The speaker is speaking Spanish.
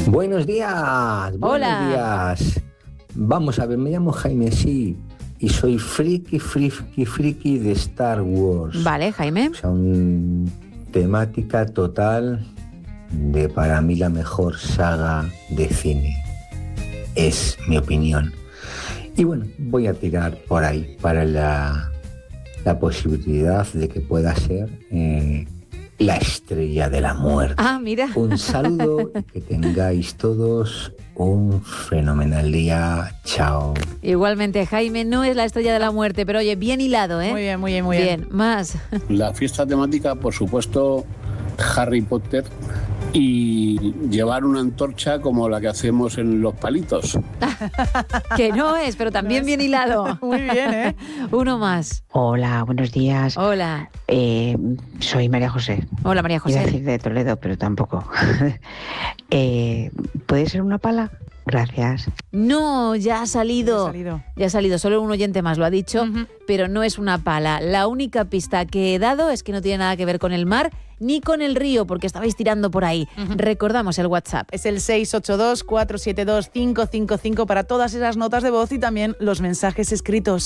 Buenos días, buenos Hola. días. Vamos a ver, me llamo Jaime, sí, y soy friki de Star Wars. Vale, Jaime. O sea, temática total de para mí la mejor saga de cine. Es mi opinión. Y bueno, voy a tirar por ahí para la posibilidad de que pueda ser la estrella de la muerte. Ah, mira. Un saludo y que tengáis todos un fenomenal día. Chao. Igualmente, Jaime no es la estrella de la muerte, pero oye, bien hilado, ¿eh? Muy bien, muy bien, muy bien. Bien, más. La fiesta temática, por supuesto, Harry Potter, y llevar una antorcha como la que hacemos en Los Palitos. Que no es, pero también bien hilado. Muy bien, ¿eh? Uno más. Hola, buenos días. Hola. Soy María José. Hola, María Iba a José. decir de Toledo, pero tampoco. ¿Puede ser una pala? Gracias. No, ya ha salido. Ha salido. Ya ha salido, solo un oyente más lo ha dicho, pero no es una pala. La única pista que he dado es que no tiene nada que ver con el mar ni con el río, porque estabais tirando por ahí. Recordamos el WhatsApp. Es el 682-472-555 para todas esas notas de voz y también los mensajes escritos.